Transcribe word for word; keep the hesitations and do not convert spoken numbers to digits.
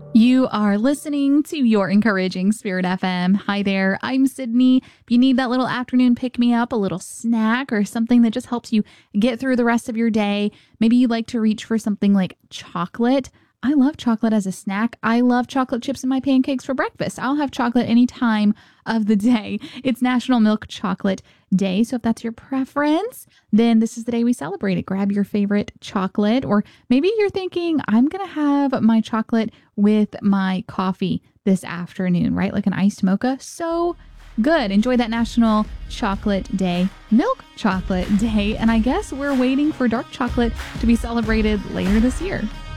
You are listening to Your Encouraging Spirit F M. Hi there, I'm Sydney. If you need that little afternoon pick-me-up, a little snack, or something that just helps you get through the rest of your day, maybe you'd like to reach for something like chocolate. I love chocolate as a snack. I love chocolate chips in my pancakes for breakfast. I'll have chocolate any time of the day. It's National Milk Chocolate Day, so if that's your preference, then this is the day we celebrate it. Grab your favorite chocolate, or maybe you're thinking, I'm going to have my chocolate with my coffee this afternoon, right? Like an iced mocha. So good. Enjoy that National Chocolate Day, Milk Chocolate Day, and I guess we're waiting for dark chocolate to be celebrated later this year.